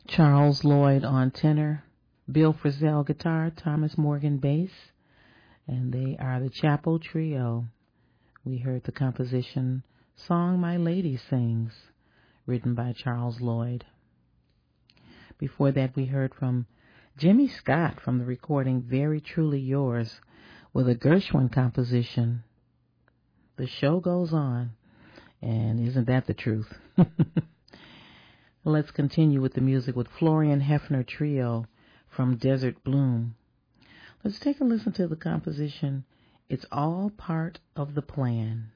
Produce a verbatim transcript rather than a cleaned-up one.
Charles Lloyd on tenor, Bill Frisell guitar, Thomas Morgan bass, and they are the Chapel Trio. We heard the composition Song My Lady Sings, written by Charles Lloyd. Before that, we heard from Jimmy Scott from the recording Very Truly Yours with a Gershwin composition, The Show Goes On. And isn't that the truth? Let's continue with the music with Florian Hefner Trio from Desert Bloom. Let's take a listen to the composition It's All Part of the Plan.